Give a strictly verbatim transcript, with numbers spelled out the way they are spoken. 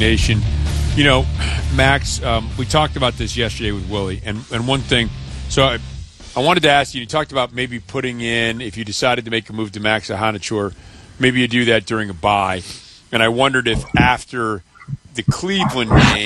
Nation. You know, Max, um, we talked about this yesterday with Willie, and, and one thing, so I, I wanted to ask you, you talked about maybe putting in, if you decided to make a move to Max Ahanachour, maybe you do that during a bye, and I wondered if after the Cleveland game,